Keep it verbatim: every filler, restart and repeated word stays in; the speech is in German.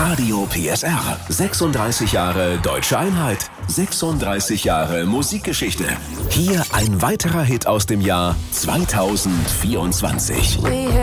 Radio P S R. sechsunddreißig Jahre Deutsche Einheit. sechsunddreißig Jahre Musikgeschichte. Hier ein weiterer Hit aus dem Jahr zweitausendvierundzwanzig.